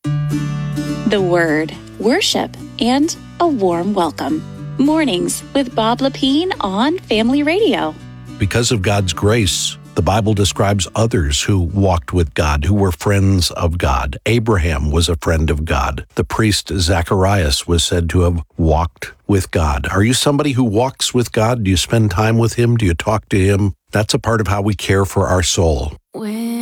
The Word, worship, and a warm welcome. Mornings with Bob Lepine on Family Radio. Because of God's grace, the Bible describes others who walked with God, who were friends of God. Abraham was a friend of God. The priest Zacharias was said to have walked with God. Are you somebody who walks with God? Do you spend time with Him? Do you talk to Him? That's a part of how we care for our soul.